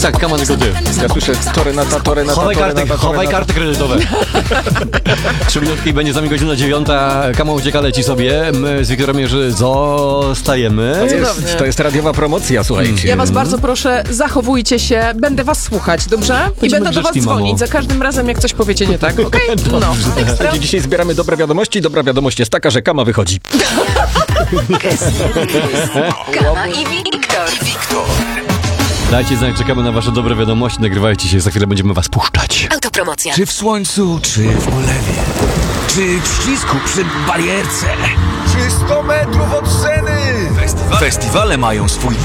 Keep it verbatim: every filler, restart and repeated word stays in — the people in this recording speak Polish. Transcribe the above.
Tak, Kama, tylko ty. Ja słyszę torenata, torenata, Chowaj karty, torenata, chowaj torenata. karty kredytowe. Trzy minutki i będzie za mnie godzina dziewiąta. Kama ucieka, leci sobie. My z Wiktorem Jerzy zostajemy. To jest, Cudownie. to jest radiowa promocja, słuchajcie. Ja was bardzo proszę, zachowujcie się, będę was słuchać, dobrze? I Będziemy będę do was grzeczni, mamo. dzwonić za każdym razem, jak coś powiecie nie tak, okej? No, ekstra. Słuchajcie, dzisiaj zbieramy dobre wiadomości. Dobra wiadomość jest taka, że Kama wychodzi. Kama i Wiktor. Wiktor. Dajcie znać, czekamy na wasze dobre wiadomości. Nagrywajcie się, za chwilę będziemy was puszczać. Autopromocja. Czy w słońcu, czy w ulewie, czy w ścisku przy barierce, Czy sto metrów od sceny? festiwale mają swój